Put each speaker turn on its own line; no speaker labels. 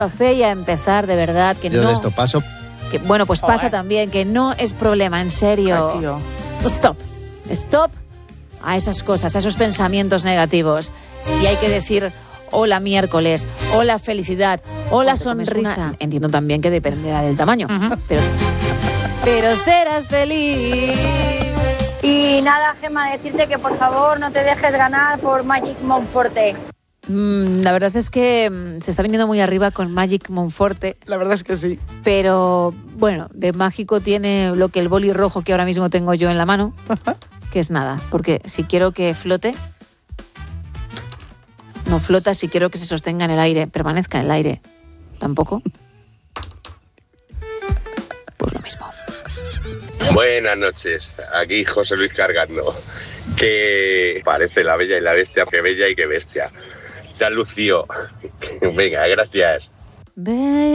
café y a empezar, de verdad, que
Yo
no...
de esto paso.
Que, bueno, pues pasa también, que no es problema, en serio.
Ay, tío.
Stop a esas cosas, a esos pensamientos negativos. Y hay que decir, hola miércoles, hola felicidad, hola sonrisa. Entiendo también que dependerá del tamaño, pero serás feliz.
Y nada, Gemma, decirte que por favor no te dejes ganar por Magic Monforte.
La verdad es que se está viniendo muy arriba con Magic Monforte.
La verdad es que sí.
Pero bueno, de mágico tiene lo que el boli rojo que ahora mismo tengo yo en la mano, que es nada, porque si quiero que flote, no flota. Si quiero que se sostenga en el aire, permanezca en el aire, tampoco. Pues lo mismo.
Buenas noches, aquí José Luis cargando. Que parece La Bella y la Bestia, que bella y que bestia. Se ha lucido. Venga, gracias.